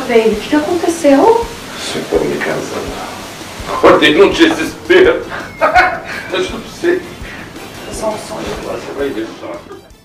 David, o que aconteceu? Você tá me casando. Acordei num desespero. Eu não sei. É só um sonho. Você vai ver só.